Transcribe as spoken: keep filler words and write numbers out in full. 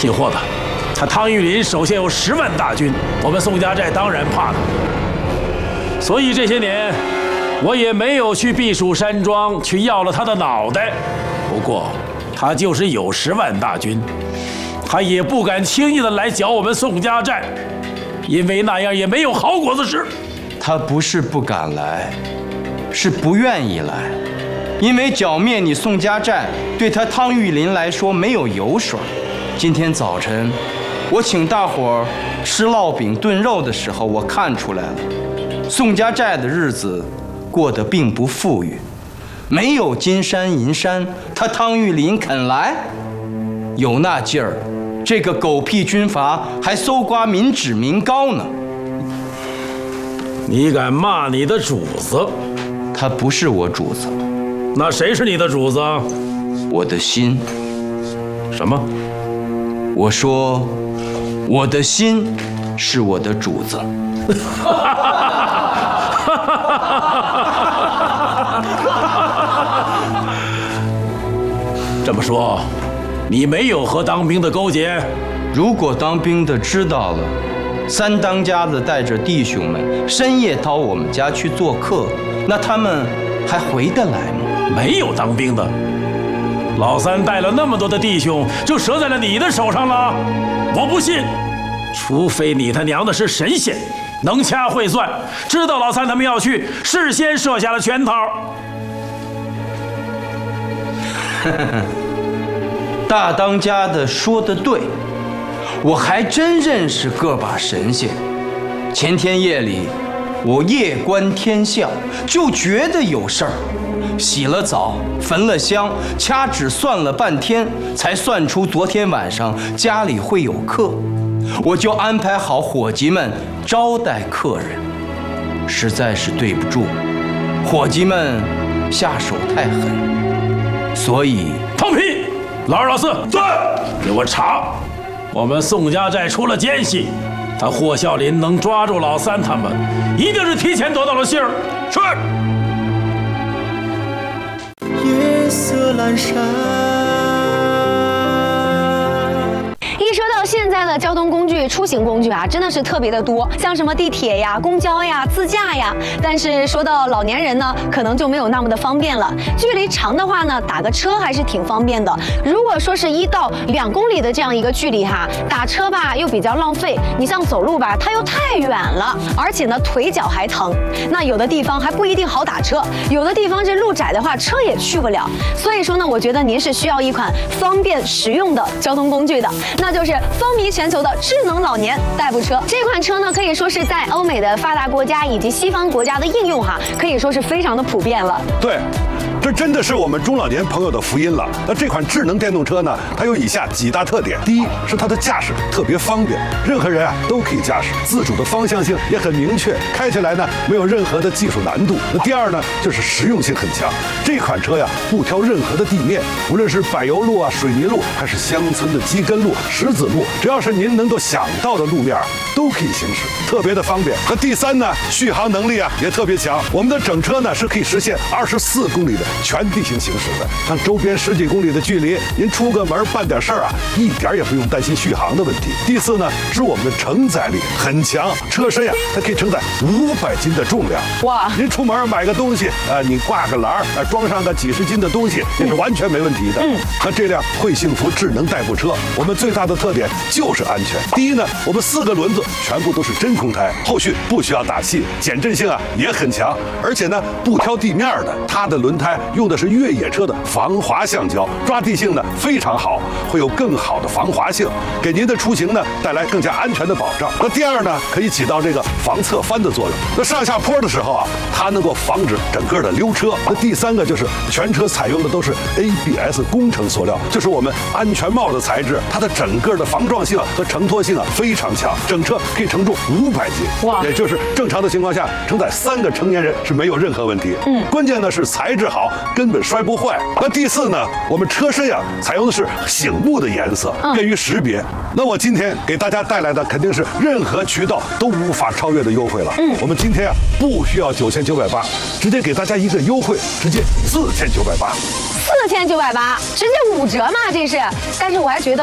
姓霍的，他汤玉麟手下有十万大军，我们宋家寨当然怕他。所以这些年，我也没有去避暑山庄去要了他的脑袋。不过，他就是有十万大军，他也不敢轻易的来剿我们宋家寨，因为那样也没有好果子吃。 他不是不敢来，是不愿意来。 因为剿灭你宋家寨，对他汤玉麟来说没有油水。今天早晨，我请大伙儿吃烙饼炖肉的时候，我看出来了，宋家寨的日子过得并不富裕，没有金山银山，他汤玉麟肯来，有那劲儿，这个狗屁军阀还搜刮民脂民膏呢。 你敢骂你的主子？ 他不是我主子。 那谁是你的主子？ 我的心。 什么？ 我说，我的心是我的主子。 这么说，你没有和当兵的勾结？ 如果当兵的知道了，三当家的带着弟兄们深夜到我们家去做客，那他们还回得来吗？ 没有当兵的，老三带了那么多的弟兄，就折在了你的手上了。我不信，除非你他娘的是神仙，能掐会算，知道老三他们要去，事先设下了圈套。 大当家的说得对，我还真认识个把神仙。前天夜里，我夜观天象，就觉得有事儿。 洗了澡，焚了香，掐指算了半天，才算出昨天晚上家里会有客，我就安排好伙计们招待客人。实在是对不住，伙计们下手太狠，所以放屁！老二、老四，对，给我查！我们宋家寨出了奸细，他霍孝林能抓住老三他们，一定是提前得到了信儿。是。 夜色阑珊。 一说到现在的交通工具、出行工具啊，真的是特别的多，像什么地铁呀、公交呀、自驾呀。但是说到老年人呢，可能就没有那么的方便了。距离长的话呢，打个车还是挺方便的。如果说是一到两公里的这样一个距离哈，打车吧又比较浪费。你像走路吧，它又太远了，而且呢腿脚还疼。那有的地方还不一定好打车，有的地方这路窄的话，车也去不了。所以说呢，我觉得您是需要一款方便实用的交通工具的，那就是风靡全球的智能老年代步车。这款车呢，可以说是在欧美的发达国家以及西方国家的应用哈，可以说是非常的普遍了。 对。 这真的是我们中老年朋友的福音了。那这款智能电动车呢，它有以下几大特点：第一是它的驾驶特别方便，任何人啊都可以驾驶，自主的方向性也很明确，开起来呢没有任何的技术难度。那第二呢，就是实用性很强。这款车呀不挑任何的地面，无论是柏油路啊、水泥路，还是乡村的基根路、石子路，只要是您能够想到的路面都可以行驶，特别的方便。那第三呢，续航能力啊也特别强。我们的整车呢是可以实现二十四公里的 全地形行驶的，像周边十几公里的距离，您出个门办点事儿啊，一点也不用担心续航的问题。第四呢，是我们的承载力很强，车身呀、啊，它可以承载五百斤的重量。哇！您出门买个东西，呃，你挂个篮儿，呃，装上个几十斤的东西，也是完全没问题的。嗯，那这辆惠幸福智能代步车，我们最大的特点就是安全。第一呢，我们四个轮子全部都是真空胎，后续不需要打气，减震性啊也很强，而且呢不挑地面的，它的轮胎 用的是越野车的防滑橡胶，抓地性呢非常好，会有更好的防滑性，给您的出行呢带来更加安全的保障。那第二呢，可以起到这个防侧翻的作用。那上下坡的时候啊，它能够防止整个的溜车。那第三个就是全车采用的都是 A B S 工程塑料，就是我们安全帽的材质，它的整个的防撞性和承托性啊非常强，整车可以承重五百斤，哇，也就是正常的情况下承载三个成年人是没有任何问题。嗯，关键呢是材质好， 根本摔不坏。那第四呢，我们车身呀、啊、采用的是醒目的颜色，便于识别。那我今天给大家带来的肯定是任何渠道都无法超越的优惠了。嗯，我们今天啊不需要九千九百八，直接给大家一个优惠，直接四千九百八。 四千九百八，直接五折嘛，这是。但是我还觉得